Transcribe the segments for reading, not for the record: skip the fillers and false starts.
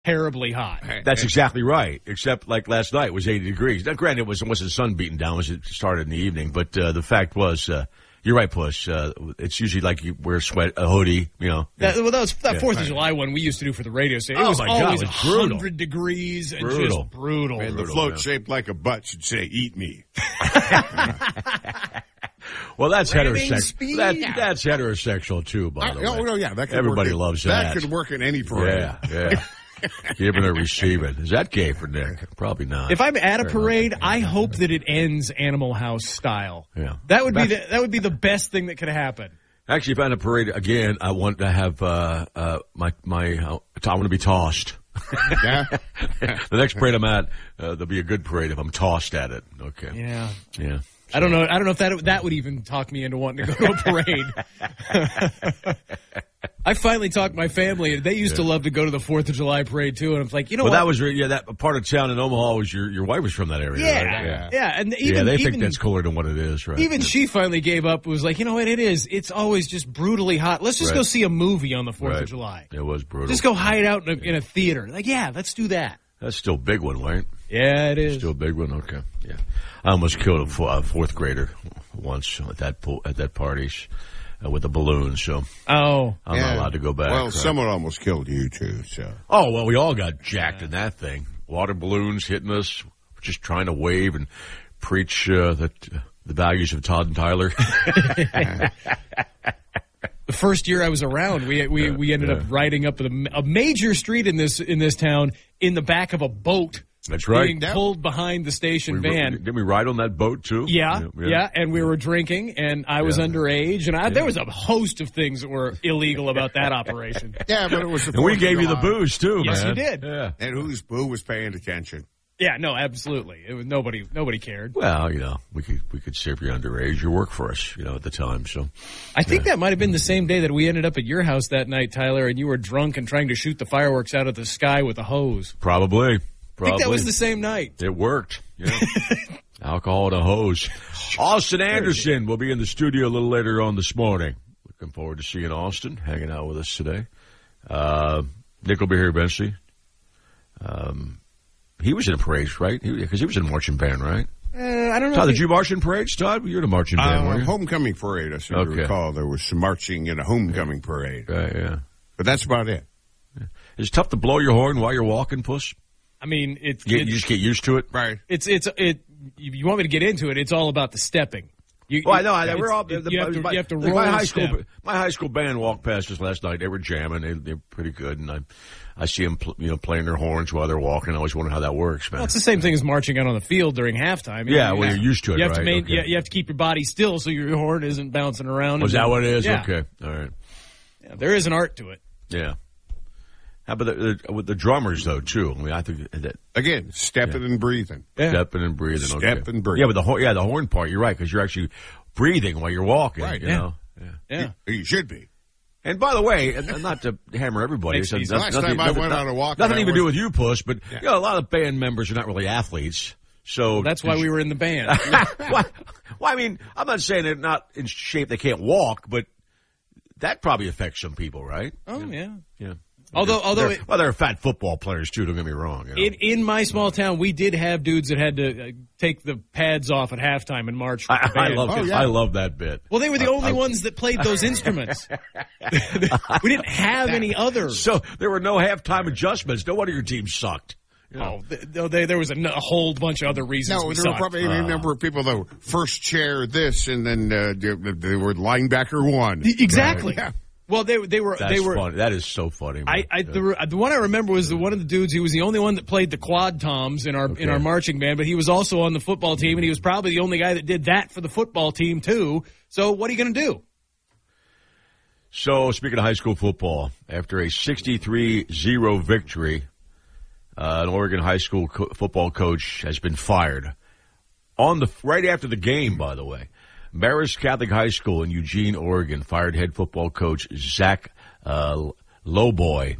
terribly hot. That's exactly right, except like last night was 80 degrees. Now, granted, it wasn't the sun beating down as it started in the evening, but the fact was, you're right, Puss. It's usually like you wear a hoodie, you know. That was that 4th of July one we used to do for the radio station. It was always 100 degrees and just brutal. And the float shaped like a butt should say, "Eat me." Well, that's heterosexual. That's heterosexual too, by the way. Oh, no, yeah. That could Everybody loves that. That could work in any parade. Yeah. Giving or receiving. Is that gay for Nick? Probably not. If I'm at a parade, I hope that it ends Animal House style. Yeah. That would be the best thing that could happen. Actually, if I'm at a parade again, I want to have I want to be tossed. Yeah. The next parade I'm at, there'll be a good parade if I'm tossed at it. Okay. Yeah. Yeah. I don't know if that would even talk me into wanting to go to a parade. I finally talked my family, and they used to love to go to the 4th of July parade too. And I'm like, you know what? That was that part of town in Omaha was your wife was from that area. Yeah, right? yeah. And even, they think that's cooler than what it is, right? Even she finally gave up. Was like, you know what? It is. It's always just brutally hot. Let's just go see a movie on the 4th of July. It was brutal. Just go hide out in a theater. Like, yeah, let's do that. That's still a big one, right? Yeah, it is. Still a big one. Okay, yeah. I almost killed a 4th grader once at that party with a balloon. So I'm not allowed to go back. Well, someone almost killed you too. So we all got jacked in that thing. Water balloons hitting us, just trying to wave and preach the values of Todd and Tyler. The first year I was around, we ended up riding up a major street in this town in the back of a boat. That's right. Being pulled behind the station van. Didn't we ride on that boat too? Yeah. And we were drinking, and I was underage, and there was a host of things that were illegal about that operation. Yeah, but it was. And we gave you the booze too, yes, man. Yes, you did. Yeah. And who was paying attention? Yeah, no, absolutely. It was nobody cared. Well, we could say if you're underage, you work for us, at the time. So I think that might have been the same day that we ended up at your house that night, Tyler, and you were drunk and trying to shoot the fireworks out of the sky with a hose. Probably. I think that was the same night. It worked. Yeah. Alcohol and a hose. Austin Anderson will be in the studio a little later on this morning. Looking forward to seeing Austin hanging out with us today. Nick will be here eventually. He was in a parade, right? Because he was in a marching band, right? I don't know. Todd, did you march in parades, Todd? You were in a marching band, weren't you? Homecoming parade, I seem to recall. There was some marching in a homecoming parade. Right, yeah. But that's about it. Yeah. It's tough to blow your horn while you're walking, Puss. I mean, you just get used to it, right? You want me to get into it? It's all about the stepping. I know. We're all. You have to roll my high school band walked past us last night. They were jamming. They're pretty good, and I see them, playing their horns while they're walking. I always wonder how that works, man. Well, it's the same thing as marching out on the field during halftime. Yeah, you're used to it. You have to you have to keep your body still so your horn isn't bouncing around. Is that what it is? Yeah. Okay, all right. Yeah, there is an art to it. Yeah. How about with the drummers, though, too? I mean, I think that... Again, stepping and breathing. Yeah. Stepping and breathing, Step and breathing. Yeah, but the horn part, you're right, because you're actually breathing while you're walking, right, you know? Yeah. You should be. And by the way, not to hammer everybody. Last time I went on a walk... Nothing even to do with you, Puss, but a lot of band members are not really athletes, so... That's why we were in the band. Well, I mean, I'm not saying they're not in shape, they can't walk, but that probably affects some people, right? Oh, yeah. Yeah. Although they're fat football players too. Don't get me wrong. In my small town, we did have dudes that had to take the pads off at halftime and march. I love that bit. Well, they were the only ones that played those instruments. We didn't have any others. So there were no halftime adjustments. No wonder your team sucked. There was a whole bunch of other reasons. No, there were probably a number of people that were first chair this, and then they were linebacker one. Exactly. Yeah. Well, they were. Funny. That is so funny. Man. The one I remember was one of the dudes. He was the only one that played the quad toms in our marching band, but he was also on the football team, and he was probably the only guy that did that for the football team too. So what are you going to do? So speaking of high school football, after a 63-0 victory, an Oregon high school football coach has been fired right after the game. By the way. Marist Catholic High School in Eugene, Oregon, fired head football coach Zach Loboy,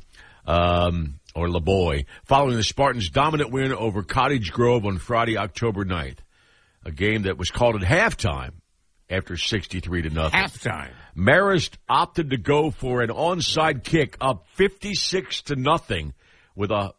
following the Spartans' dominant win over Cottage Grove on Friday, October 9th, a game that was called at halftime after 63-0. Halftime. Marist opted to go for an onside kick up 56-0 with a